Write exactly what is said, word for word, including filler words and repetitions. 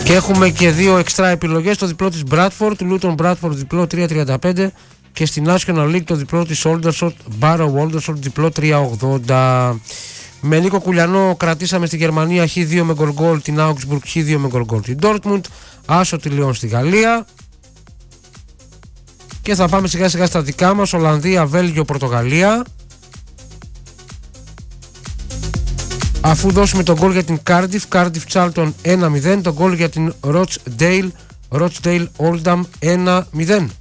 Και έχουμε και δύο εξτρά επιλογές, το διπλό της Bradford, του Luton Bradford διπλό τρία τριάντα πέντε και στην National League το διπλό της Aldershot, Barrow Aldershot διπλό τρία ογδόντα. Με Νίκο Κουλιανό κρατήσαμε στη Γερμανία χ δύο με γκολ γκολ την Augsburg, χ δύο με γκολ γκολ την Dortmund, άσο τη Λιόν στη Γαλλία. Και θα πάμε σιγά σιγά στα δικά μας, Ολλανδία, Βέλγιο, Πορτογαλία. Αφού δώσουμε τον γκολ για την Cardiff, Cardiff Charlton ένα μηδέν, τον γκολ για την Rochdale, Rochdale Oldham ένα μηδέν.